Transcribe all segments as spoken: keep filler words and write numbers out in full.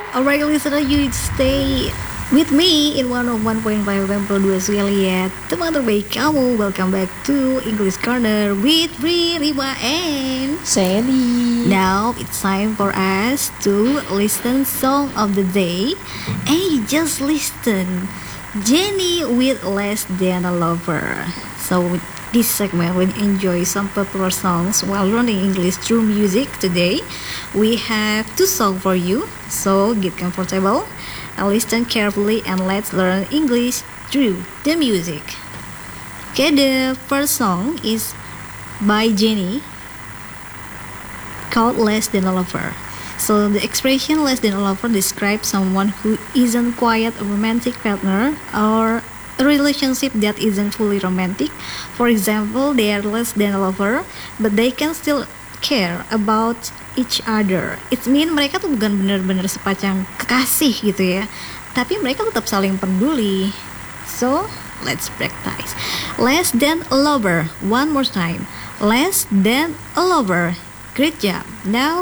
Alright listener, you stay with me in one oh one point five F M Pro dua sekali ya. Teman terbaik kamu, welcome back to English Corner with Ririwa and Sally. Now it's time for us to listen song of the day. And you just listen Jennie with Less Than a Lover. So with this segment we enjoy some popular songs while learning English through music. Today we have two songs for you. So get comfortable and listen carefully and let's learn English through the music. Okay, the first song is by Jennie called Less Than a Lover. So the expression less than a lover describes someone who isn't quite a romantic partner or a relationship that isn't fully romantic. For example, they are less than a lover, but they can still care about each other. It mean mereka tuh bukan benar-benar sepasang kekasih gitu ya, tapi mereka tetap saling peduli. So let's practice. Less than a lover. One more time. Less than a lover. Great job. Now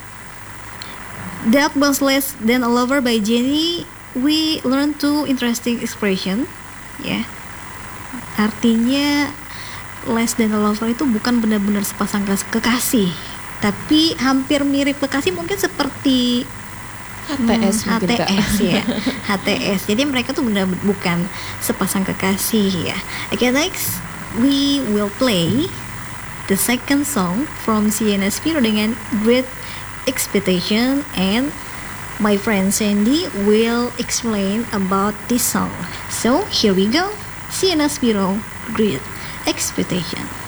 that was Less Than a Lover by Jennie. We learned two interesting expression. Ya, yeah. Artinya less than a lover itu bukan benar-benar sepasang kekasih, tapi hampir mirip kekasih, mungkin seperti H T S hmm, H T S ya, H T S. Jadi mereka tuh benar bukan sepasang kekasih ya. Okay, next we will play the second song from Sienna Spiro dengan Great Expectation, and my friend Sandy will explain about this song. So here we go. Sienna Spiro, Great Expectation.